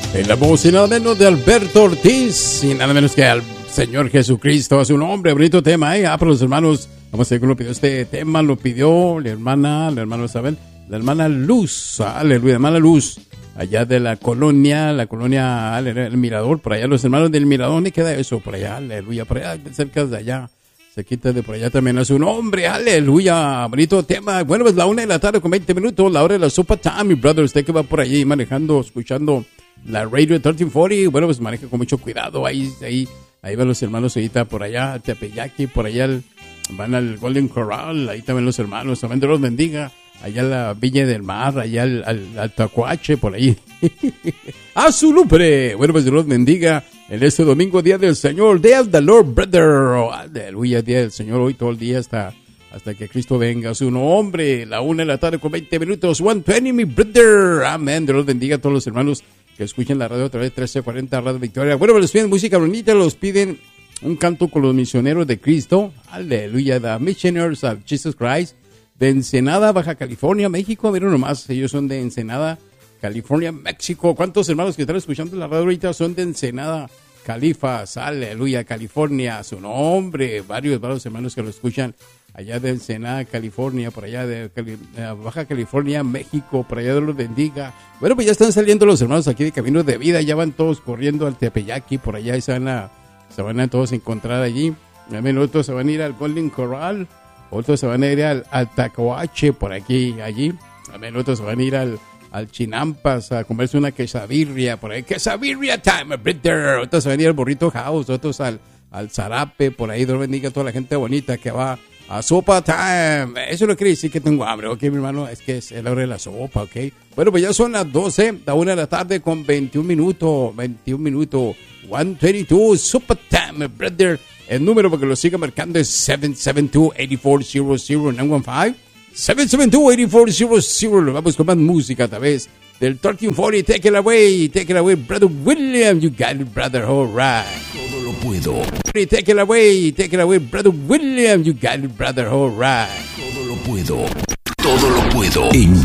En la voz y nada menos de Alberto Ortiz y nada menos que al Señor Jesucristo, a su nombre, bonito tema, para los hermanos, vamos a ver cómo lo pidió este tema, lo pidió la hermana Isabel, la hermana Luz, aleluya, hermana Luz, allá de la colonia, el Mirador, por allá los hermanos del Mirador, ¿dónde queda eso? Por allá, aleluya, por allá, cerca de allá. Se quita de por allá también a su nombre, aleluya, bonito tema. Bueno, pues la 1:00 con 20 minutos, la hora de la sopa time, mi brother, usted que va por allí manejando, escuchando la radio 1340, bueno, pues maneja con mucho cuidado, ahí van los hermanos ahorita por allá, Tepeyaki, por allá van al Golden Corral, ahí también los hermanos, también Dios los bendiga, allá a la Villa del Mar, allá al Tacuache, por ahí, a su nombre, bueno, pues Dios los bendiga. En este domingo, Día del Señor, Day of the Lord, brother. Aleluya, Día del Señor, hoy todo el día hasta que Cristo venga. Su nombre, la 1:00 con 20 minutos, 1:20, mi brother. Amén, Dios los bendiga a todos los hermanos que escuchen la radio a través de 1340 Radio Victoria. Bueno, les piden música bonita, los piden un canto con los misioneros de Cristo. Aleluya, the Missionaries of Jesus Christ, de Ensenada, Baja California, México. Miren nomás, ellos son de Ensenada, California, México. ¿Cuántos hermanos que están escuchando la radio ahorita son de Ensenada, Califas, aleluya, California? Su nombre, varios hermanos que lo escuchan allá de Ensenada, California, por allá de Baja California, México, por allá, Dios los bendiga. Bueno, pues ya están saliendo los hermanos aquí de Camino de Vida, ya van todos corriendo al Tepeyaki, por allá y se van a todos encontrar allí. También otros se van a ir al Golden Corral, otros se van a ir al Tacoache, por aquí, allí. También otros se van a ir al Chinampas a comerse una quesabirria por ahí, quesabirria time, brother. Otros se van a ir al Burrito House, otros al Zarape, por ahí. Dios bendiga a toda la gente bonita que va a sopa time. Eso no quiere decir que tengo hambre, ok, mi hermano, es que es la hora de la sopa, ok. Bueno, pues ya son las 12, la 1:00 con 21 minutos, 1:22, sopa time, brother. El número para que lo siga marcando es 772-8400, 915. 772-8400. Vamos con más música a través del 1340. Take it away, brother William. You got it, brother, all right. Todo lo puedo. Take it away, brother William. You got it, brother, all right. Todo lo puedo. Todo lo puedo. En